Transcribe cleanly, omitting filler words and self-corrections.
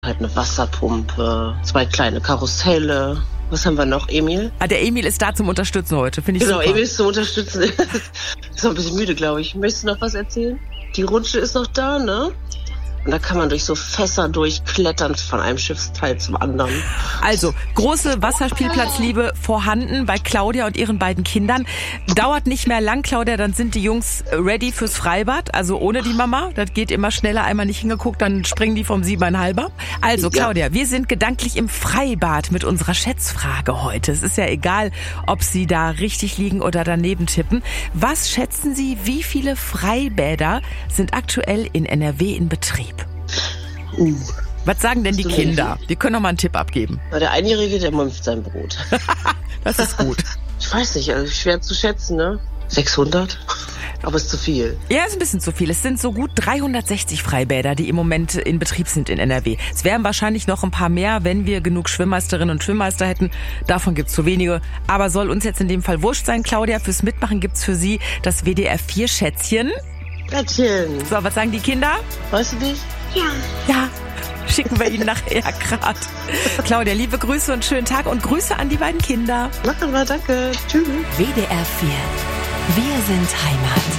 Halt eine Wasserpumpe, 2 kleine Karusselle. Was haben wir noch, Emil? Der Emil ist da zum Unterstützen heute, finde ich super. Genau, Emil ist zum Unterstützen. Ist noch ein bisschen müde, glaube ich. Möchtest du noch was erzählen? Die Rutsche ist noch da, ne? Und da kann man durch so Fässer durchklettern von einem Schiffsteil zum anderen. Also, große Wasserspielplatzliebe vorhanden bei Claudia und ihren beiden Kindern. Dauert nicht mehr lang, Claudia, dann sind die Jungs ready fürs Freibad, also ohne die Mama. Das geht immer schneller, einmal nicht hingeguckt, dann springen die vom 7,5er. Also, Claudia, wir sind gedanklich im Freibad mit unserer Schätzfrage heute. Es ist ja egal, ob Sie da richtig liegen oder daneben tippen. Was schätzen Sie, wie viele Freibäder sind aktuell in NRW in Betrieb? Was sagen denn die Kinder? Die können doch mal einen Tipp abgeben. Der Einjährige, der mumpft sein Brot. Das ist gut. Ich weiß nicht, also schwer zu schätzen, ne? 600? Aber ist zu viel. Ja, ist ein bisschen zu viel. Es sind so gut 360 Freibäder, die im Moment in Betrieb sind in NRW. Es wären wahrscheinlich noch ein paar mehr, wenn wir genug Schwimmmeisterinnen und Schwimmmeister hätten. Davon gibt's zu wenige. Aber soll uns jetzt in dem Fall wurscht sein, Claudia. Fürs Mitmachen gibt's für Sie das WDR 4 Schätzchen. Schätzchen. So, was sagen die Kinder? Weißt du nicht? Ja, schicken wir Ihnen nachher grad. Claudia, liebe Grüße und schönen Tag und Grüße an die beiden Kinder. Machen wir, danke. Tschüss. WDR 4. Wir sind Heimat.